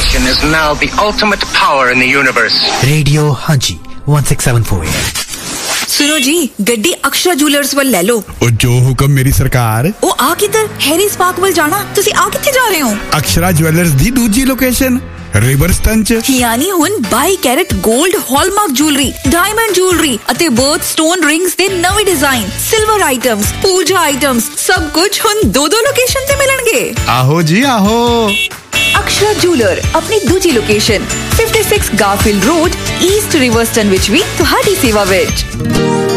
station is now the ultimate power in the universe. Radio Haji 1674 AM. सुनो जी, गड्डी Akshara jewellers ਵੱਲ ਲੈ ਲਓ। ਉਹ ਜੋ ਹੁਕਮ ਮੇਰੀ ਸਰਕਾਰ। ਉਹ ਆ ਕਿੱਧਰ? ਹੈਰੀਸ ਪਾਰਕ ਵੱਲ ਜਾਣਾ। ਤੁਸੀਂ ਆ ਕਿੱਥੇ ਜਾ ਰਹੇ ਹੋ? ਅਕਸ਼ਰਾ ਜੁਐਲਰਸ ਦੀ ਦੂਜੀ ਲੋਕੇਸ਼ਨ ਰਿਵਰਸਟਨ ਚ। ਯਾਨੀ ਹੁਣ 22 ਕੈਰਟ 골ਡ ਹਾਲਮਾਰਕ ਜੁਐਲਰੀ, ਡਾਇਮੰਡ ਜੁਐਲਰੀ ਅਤੇ ਬਰਥ ਸਟੋਨ ਰਿੰਗਸ ਦੇ ਨਵੇਂ ਡਿਜ਼ਾਈਨ, ਸਿਲਵਰ ਆਈਟਮਸ, ਪੂਜਾ ਆਈਟਮਸ, ਸਭ ਕੁਝ ਹੁਣ ਦੋ ਲੋਕੇਸ਼ਨ ਤੇ ਮਿਲਣਗੇ। ਆਹੋ ਜੀ ਆਹੋ। ਅਕਸ਼ਰਾ ਜੁਐਲਰ ਆਪਣੀ ਦੂਜੀ ਲੋਕੇਸ਼ਨ 56 ਗਾਰਫੀਲਡ ਰੋਡ, ਈਸਟ ਰਿਵਰਸਟਨ ਵਿੱਚ ਵੀ ਤੁਹਾਡੀ ਸੇਵਾ ਵਿੱਚ।